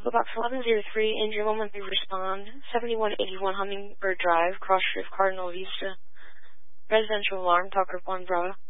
Echo Box 1103, Angel 113, respond. 7181 Hummingbird Drive, Cross Drift, Cardinal Vista. Residential alarm, Talker 1 Bravo.